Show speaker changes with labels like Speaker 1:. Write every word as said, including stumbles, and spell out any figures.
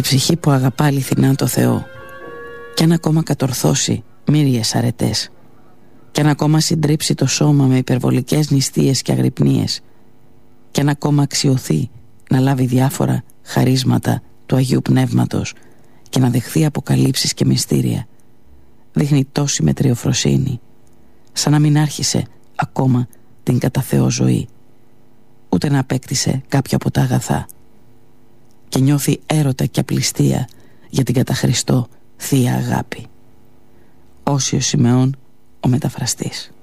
Speaker 1: ψυχή που αγαπά αληθινά το Θεό, κι αν ακόμα κατορθώσει μύριες αρετές, κι αν ακόμα συντρίψει το σώμα με υπερβολικές νηστείες και αγρυπνίες, κι αν ακόμα αξιωθεί να λάβει διάφορα χαρίσματα του Αγίου Πνεύματος και να δεχθεί αποκαλύψεις και μυστήρια, δείχνει τόση μετριοφροσύνη, σαν να μην άρχισε ακόμα την κατά Θεό ζωή, ούτε να απέκτησε κάποιο από τα αγαθά, και νιώθει έρωτα και απληστία για την κατά Χριστό Θεία Αγάπη. Όσιος Σιμεών, ο μεταφραστής.